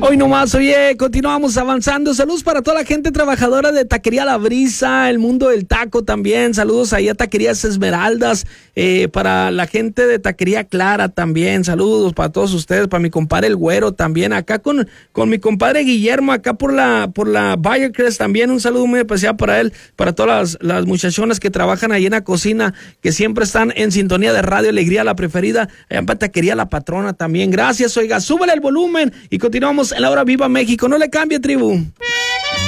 Hoy nomás, oye, continuamos avanzando. Saludos para toda la gente trabajadora de Taquería La Brisa, el mundo del taco también. Saludos ahí a Taquerías Esmeraldas, para la gente de Taquería Clara también. Saludos para todos ustedes, para mi compadre El Güero también. Acá con mi compadre Guillermo, acá por la Bayercrest también. Un saludo muy especial para él, para todas las muchachonas que trabajan ahí en la cocina, que siempre están en sintonía de Radio Alegría, la preferida. Allá en Taquería La Patrona también. Gracias, oiga, súbale el volumen y continuamos en la hora Viva México. No le cambie, tribu.